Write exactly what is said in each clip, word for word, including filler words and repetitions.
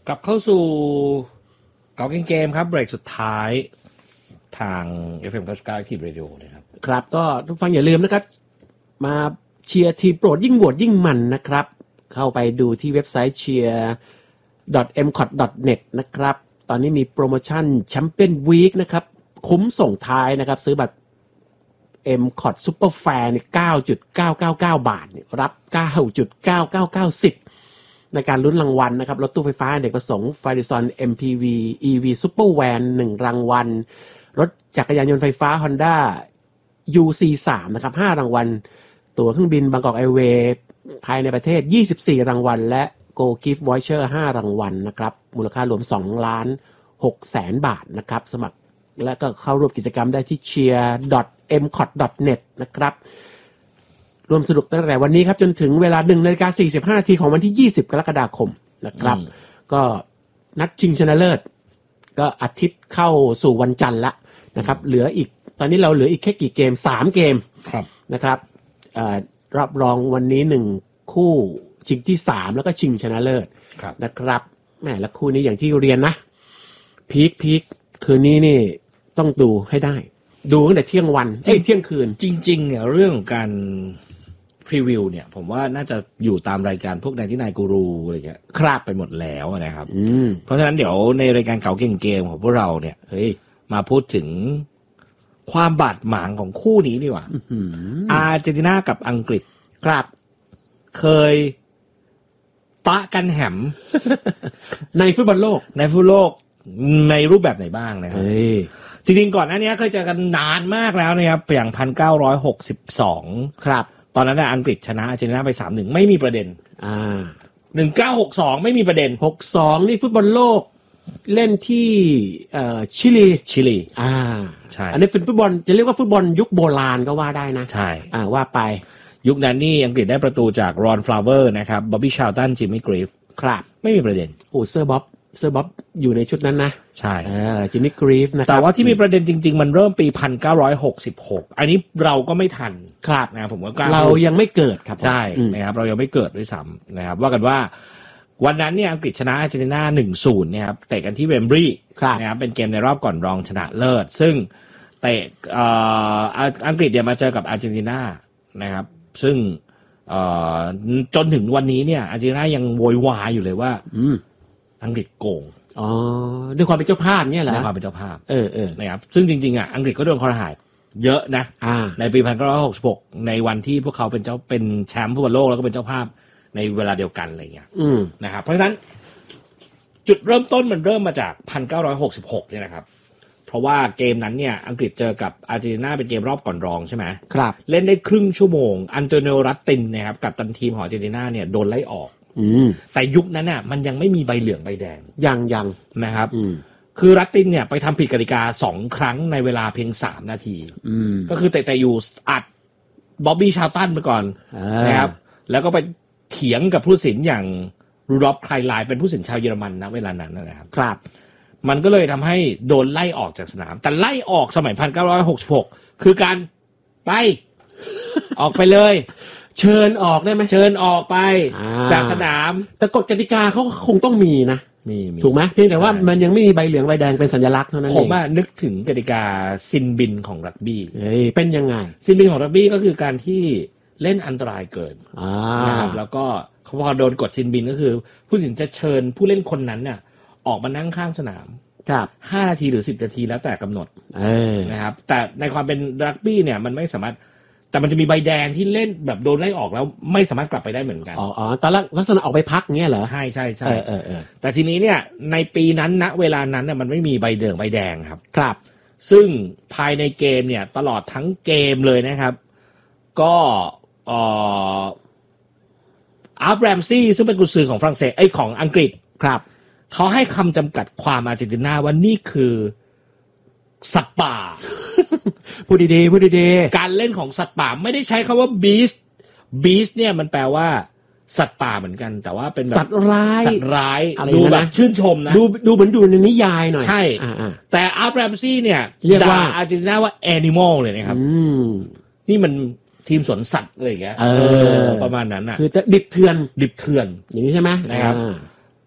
กลับเข้าสู่เกาเกมครับเบรกสุดท้ายทาง เอฟ เอ็ม เก้าสิบเก้า Active Radio นะครับครับก็ทุกฟังอย่าลืมนะครับมาเชียร์ทีมโปรดยิ่งโหวตยิ่งมันนะครับเข้าไปดูที่เว็บไซต์ เชียร์ ดอท เอ็ม คอท ดอท เน็ต นะครับตอนนี้มีโปรโมชั่นแชมเปี้ยนวีคนะครับคุ้มส่งท้ายนะครับซื้อบัตร เอ็ม คอท Super Fan เนี่ย เก้าจุดเก้าเก้าเก้า บาทเนี่ยรับ เก้าจุดเก้าเก้าเก้า สิทธิ์ในการลุ้นรางวัลนะครับรถตู้ไฟฟ้าอเนกประสงค์ Farizon เอ็ม พี วี อี วี Super Van หนึ่งรางวัลรถจักรยานยนต์ไฟฟ้า Honda ยู ซี สาม นะครับห้ารางวัลตั๋วเครื่องบินบางกอกแอร์เวย์ภายในประเทศยี่สิบสี่รางวัลและ Go Gift Voucher ห้ารางวัลนะครับมูลค่ารวมสองล้านหกแสนบาทนะครับสมัครและก็เข้าร่วมกิจกรรมได้ที่ เชียร์ ดอท เอ็ม คอท ดอท เน็ต นะครับรวมสนุกตั้งแต่วันนี้ครับจนถึงเวลา หนึ่งนาฬิกาสี่สิบห้านาทีของวันที่ยี่สิบกรกฎาคมนะครับก็นัดชิงชนะเลิศก็อาทิตย์เข้าสู่วันจันทร์ละนะครับเหลืออีกตอนนี้เราเหลืออีกแค่กี่เกมสามเกมนะครับรอบรองวันนี้หนึ่งคู่ชิงที่สามแล้วก็ชิงชนะเลิศนะครับแหมแล้วคู่นี้อย่างที่เรียนนะพีคพีคคืนนี้นี่ต้องดูให้ได้ดูตั้งแต่เที่ยงวันเอ้ยเที่ยงคืนจริงๆเนี่ยเรื่องของการพรีวิวเนี่ยผมว่าน่าจะอยู่ตามรายการพวกนายที่นายกูรูอะไรเงี้ยคราบไปหมดแล้วนะครับเพราะฉะนั้นเดี๋ยวในรายการเก่าเก่งเกมของพวกเราเนี่ยเฮ้ยมาพูดถึงความบาดหมางของคู่นี้ดีกว่าอาร์เจนตินากับอังกฤษครับเคยปะกันแหมในฟุตบอลโลกในฟุตบอลโลกในรูปแบบไหนบ้างนะครับจริงๆก่อนหน้านี้เคยเจอกันนานมากแล้วนะครับอย่างหนึ่งพันเก้าร้อยหกสิบสองครับตอนนั้นน่ะอังกฤษชนะอาร์เจนตินาไป สามหนึ่ง ไม่มีประเด็นอ่าหนึ่งพันเก้าร้อยหกสิบสองไม่มีประเด็นหกสิบสองนี่ฟุตบอลโลกเล่นที่เอ่อชิลีชิลีอ่าใช่อันนี้เป็นฟุตบอลจะเรียกว่าฟุตบอลยุคโบราณก็ว่าได้นะใช่อ่าว่าไปยุคนั้นนี่อังกฤษได้ประตูจากรอนฟลาเวอร์นะครับบ๊อบบี้ชาร์ลตันจิมมี่กรีฟครับไม่มีประเด็นโอ้เซอร์บ๊อบเซอร์บ๊อบอยู่ในชุดนั้นนะใช่เออจิมมี่กรีฟนะครับแต่ว่าที่มีประเด็นจริงๆมันเริ่มปีหนึ่งพันเก้าร้อยหกสิบหกอันนี้เราก็ไม่ทันครับนะผมว่าเรายังไม่เกิดครับใช่นะครับเรายังไม่เกิดด้วยซ้ำนะครับว่ากันว่าวันนั้นเนี่ยอังกฤษชนะอาร์เจนตินา หนึ่งศูนย์ นะครับเตะกันที่เวมบลีย์นะครับเป็นเกมในรอบก่อนรองชนะเลิศซึ่งเตะเอ่ออังกฤษเนี่ยมาเจอกับอาร์เจนตินานะครับซึ่งเอ่อจนถึงวันนี้เนี่ยอาร์เจนตินายังโวยวายอยู่เลยว่าอังกฤษโกงอ๋อด้วยความเป็นเจ้าภาพเนี่ยเหรอด้วยความเป็นเจ้าภาพเออเออนะครับซึ่งจริงๆอ่ะอังกฤษก็โดนคอรหาเยอะนะในปีหนึ่งพันเก้าร้อยหกสิบหกในวันที่พวกเขาเป็นเจ้าเป็นแชมป์ฟุตบอลโลกแล้วก็เป็นเจ้าภาพในเวลาเดียวกันอะไรอย่างเงี้ยนะครับเพราะฉะนั้นจุดเริ่มต้นมันเริ่มมาจากหนึ่งพันเก้าร้อยหกสิบหกเนี่ยนะครับเพราะว่าเกมนั้นเนี่ยอังกฤษเจอกับอาร์เจนตินาเป็นเกมรอบก่อนรองใช่ไหมครับเล่นได้ครึ่งชั่วโมงอันโตนิโอ รัตตินนะครับกับตันทีมของอาร์เจนตินาเนี่ยโดนไล่ออกแต่ยุคนั้นน่ะมันยังไม่มีใบเหลืองใบแดงยังยังนะครับคือรัตตินเนี่ยไปทำผิดกติกาสองครั้งในเวลาเพียงสามนาทีก็คือแต่แต่อยู่อัดบ๊อบบี้ชาร์ลตันไปก่อนนะครับแล้วก็ไปเถียงกับผู้ตัดสินอย่างรูดอล์ฟไคลไลน์เป็นผู้ตัดสินชาวเยอรมันนะเวลานั้นนะครับครับมันก็เลยทำให้โดนไล่ออกจากสนามแต่ไล่ออกสมัยหนึ่งพันเก้าร้อยหกสิบหกคือการไป ออกไปเลยเชิญออกได้ไหมเชิญออกไปจากสนามแต่กฎกติกาเขาคงต้องมีนะมีถูกไหมเพียงแต่ว่ามันยังไม่มีใบเหลืองใบแดงเป็นสัญลักษณ์เท่านั้นเองผมว่านึกถึงกติกาซินบินของรักบี้เฮ้ยเป็นยังไงซินบินของรักบี้ก็คือการที่เล่นอันตรายเกินนะครับแล้วก็พอโดนกดซินบินก็คือผู้ตัดสินจะเชิญผู้เล่นคนนั้นเนี่ยออกมานั่งข้างสนามครับห้านาทีหรือสิบนาทีแล้วแต่กำหนดนะครับแต่ในความเป็นรักบี้เนี่ยมันไม่สามารถแต่มันจะมีใบแดงที่เล่นแบบโดนไล่ออกแล้วไม่สามารถกลับไปได้เหมือนกันอ๋อตอนแรกลักษณะออกไปพักเงี้ยเหรอใช่ใช่ใช่แต่ทีนี้เนี่ยในปีนั้นณเวลานั้นเนี่ยมันไม่มีใบเหลืองใบแดงครับครับซึ่งภายในเกมเนี่ยตลอดทั้งเกมเลยนะครับก็เอ่ออาร์ฟแรมซี่ซึ่งเป็นกุญซือของฝรั่งเศสไอ้ของอังกฤษครับเขาให้คำจำกัดความอาร์เจนตินาว่านี่คือสัตว์ป่าพูดดีๆพูดดีๆการเล่นของสัตว์ป่าไม่ได้ใช้คำว่า beast beast เนี่ยมันแปลว่าสัตว์ป่าเหมือนกันแต่ว่าเป็นแบบสัตว์ร้ายสัตว์ร้ายดูแบบชื่นชมนะดูดูเหมือนดูในนิยายหน่อยใช่แต่อาร์ฟแรมซี่เนี่ยด่าอาร์เจนตินาว่า animal เลยนะครับนี่มันทีมสวนสัตว์อะไรอย่างเงี้ยประมาณนั้นน่ะคือดิบเถื่อนดิบเถื่อนอย่างนี้ใช่ไหมนะครับ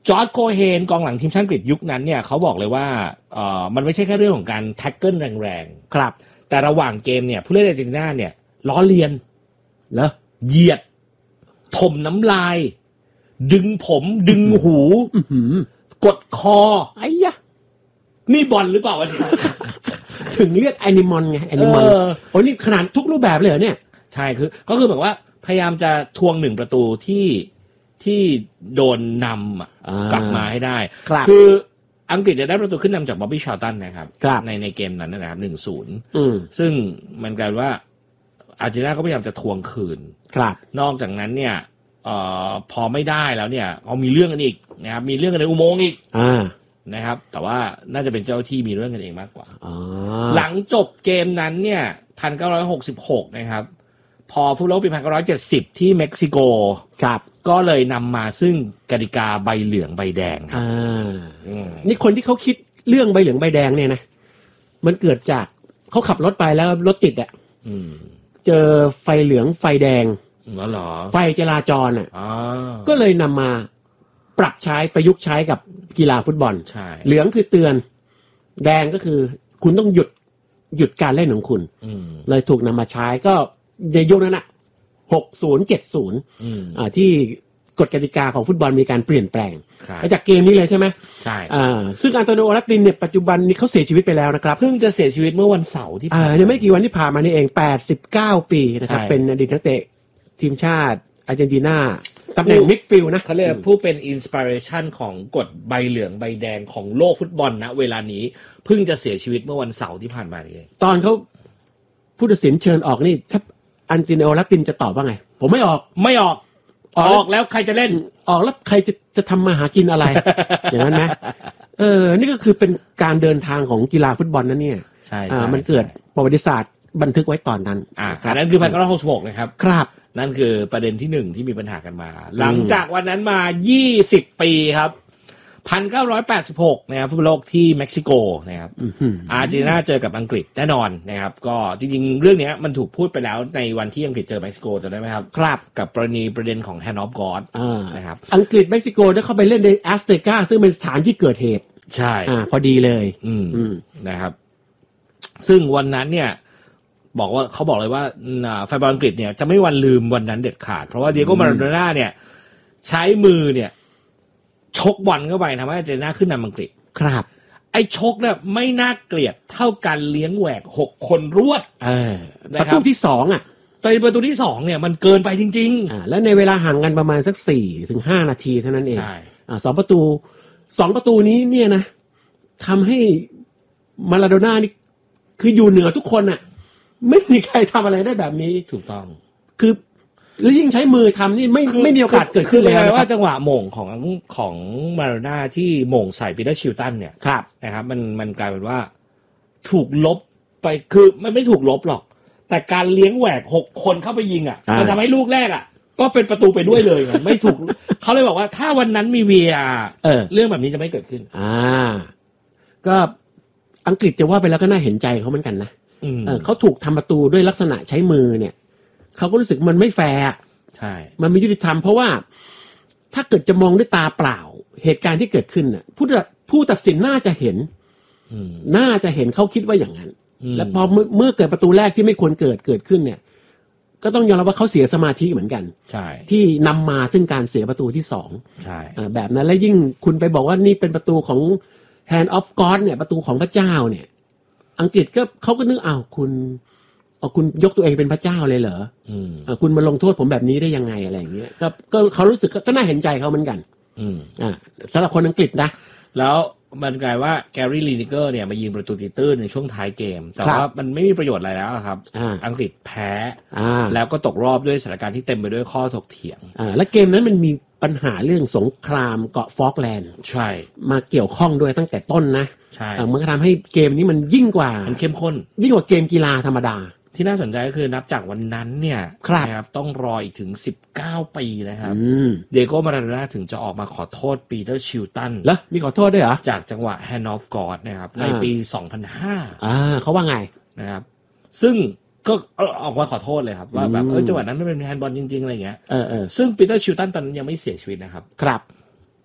จอร์จโคเฮนกองหลังทีมชาติอังกฤษยุคนั้นเนี่ยเขาบอกเลยว่าเอ่อมันไม่ใช่แค่เรื่องของการแท็กเกิลแรงๆครับแต่ระหว่างเกมเนี่ยผู้เล่นอาร์เจนตินาเนี่ยล้อเลียนเหรอเหยียดถมน้ำลายดึงผมดึงหูกดคอไอ้ยะนี่บอลหรือเปล่าวะถึงเรียกแอนิมอลไงแอนิมอลโอ้นี่ขนาดทุกรูปแบบเลยเหรอเนี่ยใช่คือก็คือแบบว่าพยายามจะทวงหนึ่งประตูที่ที่โดนนำกลับมาให้ได้คืออังกฤษจะได้ประตูขึ้นนำจากบ๊อบบี้ชาร์ลตันนะครับในในเกมนั้นนะครับหนึ่งศูนย์ซึ่งมันกลายว่าอาร์เจนตินาก็พยายามจะทวงคืนนอกจากนั้นเนี่ยเอ่อพอไม่ได้แล้วเนี่ยเอามีเรื่องกันอีกนะครับมีเรื่องกันในอุโมงค์อีกนะครับแต่ว่าน่าจะเป็นเจ้าที่มีเรื่องกันเองมากกว่าหลังจบเกมนั้นเนี่ยหนึ่งพันเก้าร้อยหกสิบหกนะครับพอฟุตบอลปีหนึ่งพันเก้าร้อยเจ็ดสิบที่เม็กซิโกครับก็เลยนำมาซึ่งกติกาใบเหลืองใบแดงครับนี่คนที่เขาคิดเรื่องใบเหลืองใบแดงเนี่ยนะมันเกิดจากเขาขับรถไปแล้วรถติดอ่ะเจอไฟเหลืองไฟแดงอ๋อเหรอไฟจราจรอ่ะก็เลยนำมาปรับใช้ประยุกต์ใช้กับกีฬาฟุตบอลเหลืองคือเตือนแดงก็คือคุณต้องหยุดหยุดการเล่นของคุณเลยถูกนำมาใช้ก็ในยุคนั้นน่ะหกสิบ เจ็ดสิบอ่าที่กฎกติกาของฟุตบอลมีการเปลี่ยนแปลงมาจากเกมนี้เลยใช่ไหมใช่อ่าซึ่งอันโตนิโอ ลัตตินเนี่ยปัจจุบันนี้เขาเสียชีวิตไปแล้วนะครับเพิ่งจะเสียชีวิตเมื่อวันเสาร์ที่ผ่านมาเนี่ยไม่กี่วันที่ผ่านมานี่เองแปดสิบเก้าปีนะครับเป็นอดีตนักเตะทีมชาติอาร์เจนตินาตำแหน่งมิดฟิลด์นะเขาเรียกผู้เป็นอินสปิเรชันของกฎใบเหลืองใบแดงของโลกฟุตบอลนะเวลานี้เพิ่งจะเสียชีวิตเมื่อวันเสาร์ที่ผ่านมาเองตอนเขาผู้ตัดสินเชิญออกนี่ถ้าอันโตนิโอ ลัตตินจะตอบว่าไงผมไม่ออกไม่ออกออกแล้วใครจะเล่นออกแล้วใครจะจะทำมาหากินอะไร อย่างนั้นไหมเออนี่ก็คือเป็นการเดินทางของกีฬาฟุตบอลนั่นเนี่ยใช่อ่ามันเกิดประวัติศาสตร์บันทึกไว้ตอนนั้นอ่าครับนั่นคือหนึ่งพันเก้าร้อยหกสิบหกนะครับครับนั่นคือประเด็นที่หนึ่งที่มีปัญหากันมาหลังจากวันนั้นมายี่สิบปีครับหนึ่งพันเก้าร้อยแปดสิบหกนะครับฟุตบอลโลกที่เม็กซิโกนะครับอาร์เจนตินาเจอกับอังกฤษแน่นอนนะครับก็จริงๆเรื่องนี้มันถูกพูดไปแล้วในวันที่อังกฤษเจอเม็กซิโกจำได้ไหมครับครับกับกรณีประเด็นของ Hand of God นะครับอังกฤษเม็กซิโกได้เข้าไปเล่นในแอสเตกาซึ่งเป็นสถานที่เกิดเหตุใช่อ่าพอดีเลยอืมนะครับซึ่งวันนั้นเนี่ยบอกว่าเขาบอกเลยว่าแฟนบอลอังกฤษเนี่ยจะไม่วันลืมวันนั้นเด็ดขาดเพราะว่าเดียโก้ มาราโดน่าเนี่ยใช้มือเนี่ยชกบอลเข้าไปทำให้อาร์เจนตินาขึ้นนำอังกฤษครับไอ้ชกเนี่ยไม่น่าเกลียดเท่าการเลี้ยงแหวกหกคนรวดเออประตูที่สองอ่ะแต่ประตูที่สองเนี่ยมันเกินไปจริงๆอ่าแล้วในเวลาห่างกันประมาณสักสี่ถึงห้านาทีเท่านั้นเองใช่อ่าสองประตูสองประตูนี้เนี่ยนะทำให้มาราโดน่านี่คืออยู่เหนือทุกคนอ่ะไม่มีใครทำอะไรได้แบบนี้ถูกต้องคือแล้วยิ่งใช้มือทำนี่ไม่ไม่มีโอกาสเกิดขึ้นเลยนะว่าจังหวะโหม่งของของมาราโดน่าที่โหม่งใส่ปีเตอร์ชิลตันเนี่ยนะครับมันมันกลายเป็นว่าถูกลบไปคือมันไม่ถูกลบหรอกแต่การเลี้ยงแหวกหกคนเข้าไปยิงอ่ะมันทำให้ลูกแรกอ่ะก็เป็นประตูไปด้วยเลยไงไม่ถูกเขาเลยบอกว่าถ้าวันนั้นมี วี อาร์ เออเรื่องแบบนี้จะไม่เกิดขึ้นอ่าก็อังกฤษจะว่าไปแล้วก็น่าเห็นใจเขาเหมือนกันนะเออเขาถูกทำประตูด้วยลักษณะใช้มือเนี่ยเขาก็รู้สึกมันไม่แฟร์ใช่มันไม่ยุติธรรมเพราะว่าถ้าเกิดจะมองด้วยตาเปล่าเหตุการณ์ที่เกิดขึ้นน่ะผู้ผู้ตัดสินน่าจะเห็นน่าจะเห็นเขาคิดว่าอย่างนั้นแล้วพอเมื่อเกิดประตูแรกที่ไม่ควรเกิดเกิดขึ้นเนี่ยก็ต้องยอมรับว่าเขาเสียสมาธิเหมือนกันใช่ที่นำมาซึ่งการเสียประตูที่สองใช่แบบนั้นและยิ่งคุณไปบอกว่านี่เป็นประตูของ Hand of God เนี่ยประตูของพระเจ้าเนี่ยอังกฤษก็เขาก็นึกอ้าวคุณเอาคุณยกตัวเองเป็นพระเจ้าเลยเหรออืมอ่าคุณมาลงโทษผมแบบนี้ได้ยังไงอะไรอย่างเงี้ยก็ก็เขารู้สึกก็น่าเห็นใจเขาเหมือนกันอืมอ่าสำหรับคนอังกฤษนะแล้วมันกลายว่าแกรี่ลีนิเกอร์เนี่ยมายิงประตูตีตื้นในช่วงท้ายเกมแต่ว่ามันไม่มีประโยชน์อะไรแล้วครับอังกฤษแพ้แล้วก็ตกรอบด้วยสถานการณ์ที่เต็มไปด้วยข้อถกเถียงอ่าและเกมนั้นมันมีปัญหาเรื่องสงครามเกาะฟอล์กแลนด์ใช่มาเกี่ยวข้องด้วยตั้งแต่ต้นนะใช่มันทำให้เกมนี้มันยิ่งกว่ามันเข้มข้นยิ่งกว่าเกมกีฬาธรรมดาที่น่าสนใจก็คือนับจากวันนั้นเนี่ยนะครับต้องรออีกถึงสิบเก้าปีนะครับเดโก้ มาราโดน่าถึงจะออกมาขอโทษปีเตอร์ชิลตันแล้วมีขอโทษด้วยเหรอจากจังหวะ Hand of God นะครับในปีสองพันห้าอ่าเขาว่าไงนะครับซึ่งก็ออกมาขอโทษเลยครับว่าแบบเออจังหวะนั้นไม่เป็นแฮนด์บอลจริงๆอะไรอย่างเงี้ยเออเออซึ่งปีเตอร์ชิลตันตอนนั้นยังไม่เสียชีวิตนะครับครับ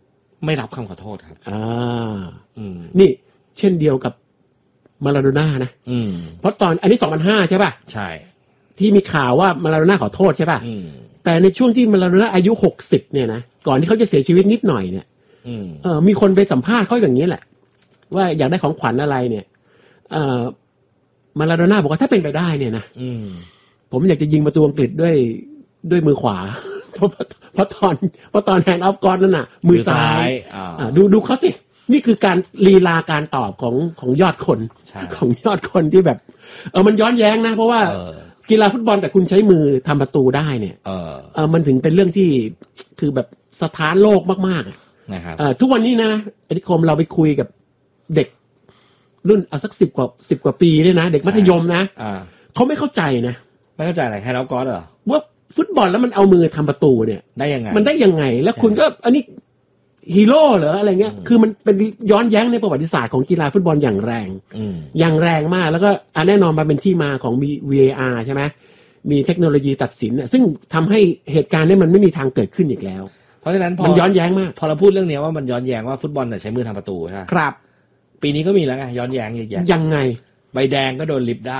ไม่รับคำขอโทษครับอ่าอืมนี่เช่นเดียวกับมาราโดน่านะอืมเพราะตอนอันนี้สองพันห้าใช่ป่ะใช่ที่มีข่าวว่ามาราโดน่าขอโทษใช่ป่ะอืมแต่ในช่วงที่มาราโดน่าอายุหกสิบเนี่ยนะก่อนที่เขาจะเสียชีวิตนิดหน่อยเนี่ยอืมเออมีคนไปสัมภาษณ์เขาอย่างนี้แหละว่าอยากได้ของขวัญอะไรเนี่ยเอ่อมาราโดน่าบอกว่าถ้าเป็นไปได้เนี่ยนะอืมผมอยากจะยิงประตูอังกฤษด้วยด้วยมือขวาเพราะเพราะตอนเพราะตอนแฮนด์ออฟกอนนั่นน่ะมือซ้ายอ่าดูดูเขาสินี่คือการลีลาการตอบของของยอดคนของยอดคนที่แบบเออมันย้อนแย้งนะเพราะว่ากีฬาฟุตบอลแต่คุณใช้มือทำประตูได้เนี่ยเออเออมันถึงเป็นเรื่องที่คือแบบสถานโลกมากๆนะครับเออทุกวันนี้นะอธิคมเราไปคุยกับเด็กรุ่นเอาสักสิบกว่าสิบกว่าปีเนี่ยนะเด็กมัธยมนะเขาไม่เข้าใจนะไม่เข้าใจอะไรแฮนด์ออฟกอนเหรอว่าฟุตบอลแล้วมันเอามือทำประตูเนี่ยได้ยังไงมันได้ยังไงแล้วคุณก็อันนี้ฮีโร่เหรออะไรเงี้ยคือมันเป็นย้อนแย้งในประวัติศาสตร์ของกีฬาฟุตบอลอย่างแรงอย่างแรงมากแล้วก็แน่นอนมาเป็นที่มาของมี วี เอ อาร์ ใช่ไหมมีเทคโนโลยีตัดสินซึ่งทำให้เหตุการณ์นี้มันไม่มีทางเกิดขึ้นอีกแล้วเพราะฉะนั้นมันย้อนแย้งมากพอเราพูดเรื่องนี้ว่ามันย้อนแย้งว่าฟุตบอลใช้มือทำประตูใช่ไหมครับปีนี้ก็มีแล้วไงย้อนแย้งเยอะแยะยังไงใบแดงก็โดนลิฟต์ได้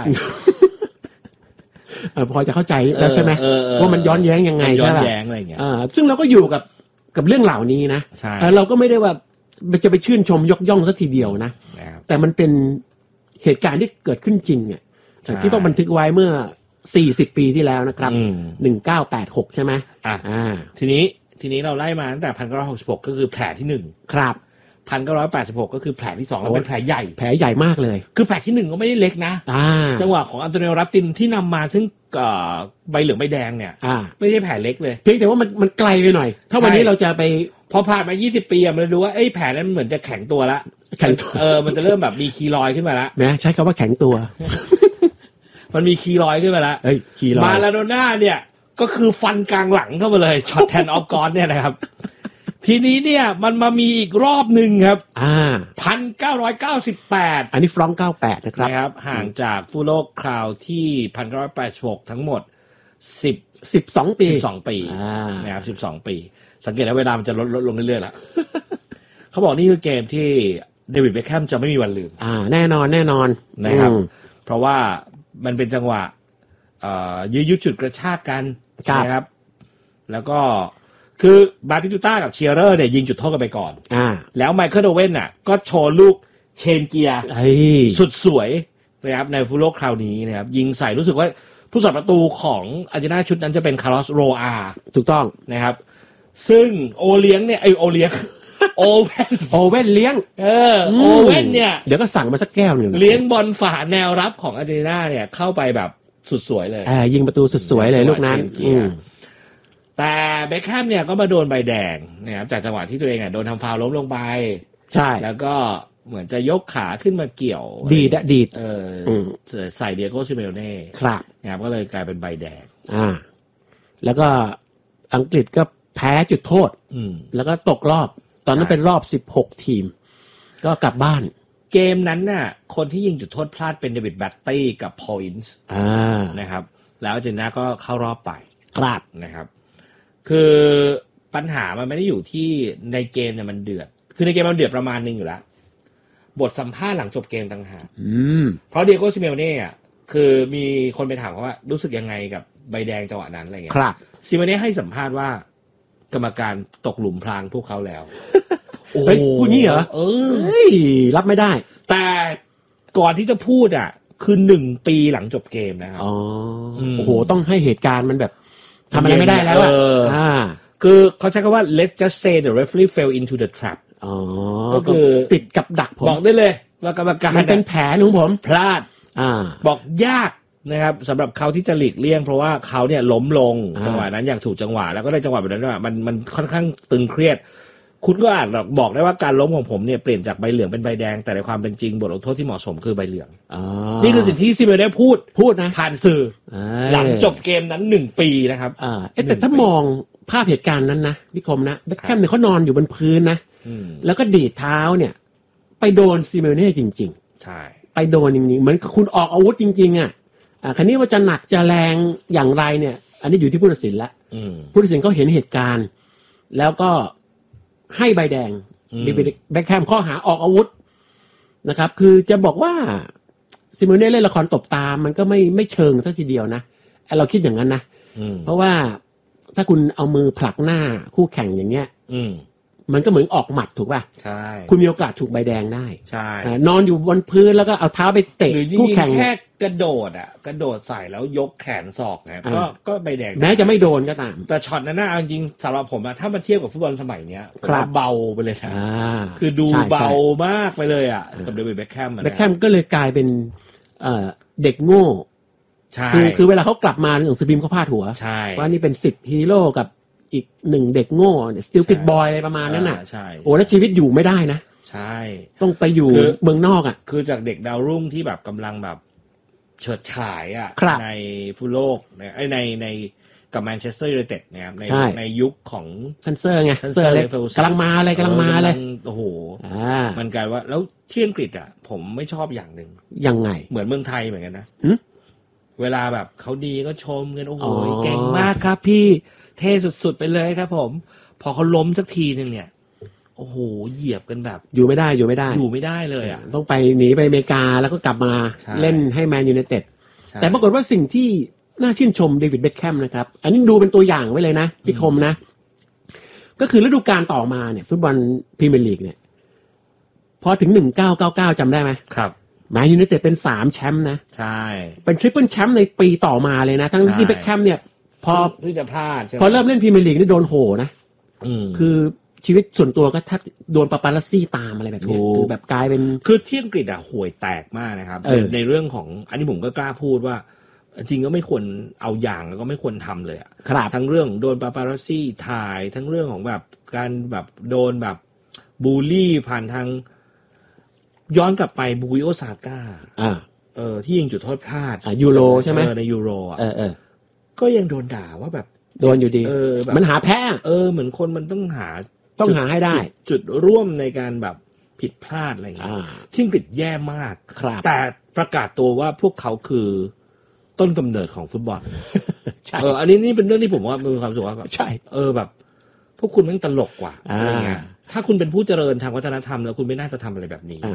พอจะเข้าใจแล้วใช่ไหมว่ามันย้อนแย้งยังไงใช่ไหมย้อนแย้งอะไรอย่างเงี้ยซึ่งเราก็อยู่กับกับเรื่องเหล่านี้นะเราก็ไม่ได้ว่าจะไปชื่นชมยกย่องสักทีเดียวนะแต่มันเป็นเหตุการณ์ที่เกิดขึ้นจริงเนี่ยที่ต้องบันทึกไว้เมื่อสี่สิบปีที่แล้วนะครับหนึ่งเก้าแปดหกใช่ไหมอ่าทีนี้ทีนี้เราไล่มาตั้งแต่พันเก้าร้อยหกสิบหกก็คือแผลที่หนึ่งครับพันเก้าร้อยแปดสิบหกก็คือแผลที่สองแล้วเป็นแผลใหญ่แผลใหญ่มากเลยคือแผลที่หนึ่งก็ไม่ได้เล็กนะจังหวะของอันโตนิโอ รัตตินที่นำมาซึ่งใบเหลืองใบแดงเนี่ยไม่ใช่แผลเล็กเลยเพียงแต่ว่ามันมันไกลไปหน่อยถ้าวันนี้เราจะไปพอผ่านมายี่สิบปีอะมันดูว่าไอ้แผลนั้นเหมือนจะแข็งตัวละแข็งตัวเออมันจะเริ่มแบบมีคีลอยขึ้นมาละแม้ใช้คำว่าแข็งตัวมันมีคีลอยขึ้นมาละเอ้ยคีลอยมาลาโดน่าเนี่ยก็คือฟันกลางหลังเข้ามาเลยช็อตแทนออฟกอนเนี่ยนะครับทีนี้เนี่ยมันมามีอีกรอบหนึ่งครับอ่าพันเก้าร้อยเก้าสิบแปดอันนี้ฟรองเก้าแปดนะครับนะครับห่างจากฟูโลคราวที่พันเก้าร้อยแปดสิบหกทั้งหมดสิบสิบสองปีสิบสองปีนะครับสิบสองปีสังเกตว่าเวลามันจะลดลดลงเรื่อยๆแล้วเขาบอกนี่คือเกมที่เดวิดเบคแฮมจะไม่มีวันลืมอ่าแน่นอนแน่นอนนะครับเพราะว่ามันเป็นจังหวะยื้อยุดจุดกระชากกันนะครับแล้วก็คือบาติสตูต้ากับเชียร์เรอร์เนี่ยยิงจุดโทษกันไปก่อนอ่าแล้วไมเคิลโอเว่นน่ะก็โชว์ลูกเชนเกียร์สุดสวยนะครับในฟูโลคราวนี้นะครับยิงใส่รู้สึกว่าผู้สาประตูของอาร์เจนตินาชุดนั้นจะเป็นคาร์ลอสโรอาถูกต้องนะครับซึ่งโอเลี้ยงเนี่ยไอโอเลี้ยงโอเว่นโอเว่นเลี้ยงเออโอเว่นเนี่ยเดี๋ยวก็สั่งมาสักแก้วหนึ่งเลี้ยงบอลฝ่าแนวรับของอาร์เจนตินาเนี่ยเข้าไปแบบสุดสวยเลยอ่ายิงประตูสุดสวยเลยลูกนั้นแต่เบคแฮมเนี่ยก็มาโดนใบแดงนะครับจากจังหวะที่ตัวเองอ่ะโดนทำฟาวล์ล้มลงไปใช่แล้วก็เหมือนจะยกขาขึ้นมาเกี่ยวดีดดีดเออใส่เดียโก้ซิเมโอเน่ครับนะครับก็เลยกลายเป็นใบแดงอ่าแล้วก็อังกฤษก็แพ้จุดโทษแล้วก็ตกรอบตอนนั้นเป็นรอบสิบหกทีมก็กลับบ้านเกมนั้นน่ะคนที่ยิงจุดโทษพลาดเป็นเดวิดแบตตี้กับพออินส์นะครับแล้วอาร์เจนตินาก็เข้ารอบไปครับนะครับคือปัญหามันไม่ได้อยู่ที่ในเกมเนี่ยมันเดือดคือในเกมมันเดือดประมาณนึงอยู่แล้วบทสัมภาษณ์หลังจบเกมต่างหากเพราะเดียโก้ซิเมโอเน่อ่ะคือมีคนไปถามเขาว่ารู้สึกยังไงกับใบแดงจังหวะนั้นอะไรเงี้ยครับซิเมโอเน่ให้สัมภาษณ์ว่ากรรมการตกหลุมพรางพวกเขาแล้วโอ้ยพูดงี้เหรอเออรับไม่ได้แต่ก่อนที่จะพูดอ่ะคือหนึ่งปีหลังจบเกมนะครับอ๋อโอ้โหต้องให้เหตุการณ์มันแบบทำอะไรไม่ได้แล้วอ่ะคือเขาใช้คำว่า let's just say the referee fell into the trap อ๋อก็คือติดกับดักผมบอกได้เลยว่ากรรมการมันเป็นแผนของผมพลาดอ่าบอกยากนะครับสำหรับเขาที่จะหลีกเลี่ยงเพราะว่าเขาเนี่ยล้มลงจังหวะนั้นอย่างถูกจังหวะแล้วก็ได้จังหวะแบบนั้นว่ามันมันค่อนข้างตึงเครียดคุณก็อาจบอกได้ว่าการล้มของผมเนี่ยเปลี่ยนจากใบเหลืองเป็นใบแดงแต่ในความเป็นจริงบทลงโทษที่เหมาะสมคือใบเหลืองนี่คือสิ่งที่ซิเมโอเน่พูดพูดนะผ่านสื่อหลังจบเกมนั้นหนึ่งปีนะครับอ่าแต่ถ้ามองภาพเหตุการณ์นั้นนะพี่คมนะเบคแฮมเนี่ยเขานอนอยู่บนพื้นนะแล้วก็ดีดเท้าเนี่ยไปโดนซิเมโอเน่จริงๆใช่ไปโดนจริงๆเหมือนคุณออกอาวุธจริงๆอ่ะอ่าคันนี้ว่าจะหนักจะแรงอย่างไรเนี่ยอันนี้อยู่ที่ผู้ตัดสินละผู้ตัดสินเขาเห็นเหตุการณ์แล้วก็ให้ใบแดงเดวิดเบ็คแฮมข้อหาออกอาวุธนะครับคือจะบอกว่าซิโมเน่เล่นละครตบตามันก็ไม่ไม่เชิงซะทีเดียวนะเราคิดอย่างนั้นนะเพราะว่าถ้าคุณเอามือผลักหน้าคู่แข่งอย่างเงี้ยมันก็เหมือนออกหมัดถูกป่ะใช่คุณมีโอกาสถูกใบแดงได้ใช่นอนอยู่บนพื้นแล้วก็เอาเท้าไปเตะคู่แข่งแค่กระโดดอ่ะกระโดดใส่แล้วยกแขนศอกไงก็ก็ใบแดงแม้จะไม่โดนก็ตามแต่ช็อตนั้นน่ะจริงสำหรับผมอะถ้ามาเทียบกับฟุตบอลสมัยเนี้ยเบาไปเลยนะคือดูเบามากไปเลยอ่ะกับเดวิดเบ็คแฮมเบ็คแฮมก็เลยกลายเป็นเด็กโง่คือคือเวลาเขากลับมาหนังสือพิมพ์เขาพาดหัวว่านี่เป็นสิบฮีโร่กับอีกหนึ่งเด็กโง่สติลปิดบอยอะไรประมาณนั้นน่ะโอ้แล้วชีวิตอยู่ไม่ได้นะใช่ต้องไปอยู่เมืองนอกอ่ะคือจากเด็กดาวรุ่งที่แบบกำลังแบบเฉิดฉายอ่ะในฟุตโลกในในในกับแมนเชสเตอร์ยูไนเต็ดนะครับในในยุคของทันเซอร์ไงเซอร์เล็กกำลังมาเลยกำลังมาเลยโอ้โหมันกลายว่าแล้วที่อังกฤษอ่ะผมไม่ชอบอย่างหนึ่งยังไงเหมือนเมืองไทยเหมือนกันนะเวลาแบบเขาดีก็ชมกันโอ้โหเก่งมากครับพี่เท่สุดๆไปเลยครับผมพอเขาล้มสักทีนึงเนี่ยโอ้โหเหยียบกันแบบอยู่ไม่ได้อยู่ไม่ได้อยู่ไม่ได้เลยอ่ะต้องไปหนีไปอเมริกาแล้วก็กลับมาเล่นให้แมนยูไนเต็ดแต่ปรากฏว่าสิ่งที่น่าชื่นชมเดวิดเบ็คแฮมนะครับอันนี้ดูเป็นตัวอย่างไว้เลยนะพี่คมนะก็คือฤดูกาลต่อมาเนี่ยฟุตบอลพรีเมียร์ลีกเนี่ยพอถึงหนึ่งพันเก้าร้อยเก้าสิบเก้าจำได้ไหมครับแมนยูไนเต็ดเป็นสามแชมป์นะใช่เป็นทริปเปิลแชมป์ในปีต่อมาเลยนะทั้งที่เบ็คแฮมเนี่ยพอที่จะพลาดพอเริ่มเล่นพรีเมียร์ลีกนี่โดนโหนะคือชีวิตส่วนตัวก็ถ้าโดนปาปารัสซี่ตามอะไรแบบนี้คือแบบกลายเป็นคือที่อังกฤษอ่ะห่วยแตกมากนะครับในเรื่องของอันนี้ผมก็กล้าพูดว่าจริงก็ไม่ควรเอาอย่างแล้วก็ไม่ควรทำเลยอ่ะทั้งเรื่องโดนปาปารัสซี่ถ่ายทั้งเรื่องของแบบการแบบโดนแบบบูลลี่ผ่านทางย้อนกลับไปบุยโอซาก้าเออที่ยิงจุดโทษพลาดอ่ายูโรใช่ไหมในยูโรอ่ะเออเออก็ยังโดนด่าว่าแบบโดนอยู่ดีเออมันหาแพ้เออเหมือนคนมันต้องหาต้องหาให้ได้จุดร่วมในการแบบผิดพลาดอะไรอย่างเงี้ยที่อังกฤษแย่มากแต่ประกาศตัวว่าพวกเขาคือต้นกำเนิดของฟุตบอลใช่เอออันนี้นี่เป็นเรื่องที่ผมว่ามีความรู้สึกว่าใช่เออแบบพวกคุณแม่งตลกกว่าอะไรเงี้ยถ้าคุณเป็นผู้เจริญทางวัฒนธรรมแล้วคุณไม่น่าจะทำอะไรแบบนี้